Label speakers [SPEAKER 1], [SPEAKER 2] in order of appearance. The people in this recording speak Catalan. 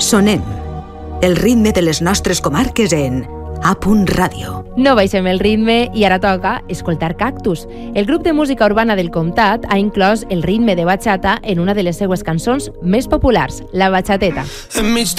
[SPEAKER 1] Sonem. El ritme de les nostres comarques en A. Ràdio.
[SPEAKER 2] No baixem el ritme i ara toca escoltar Cactus. El grup de música urbana del comtat ha inclòs el ritme de bachata en una de les seues cançons més populars, la bachateta.
[SPEAKER 3] Enmig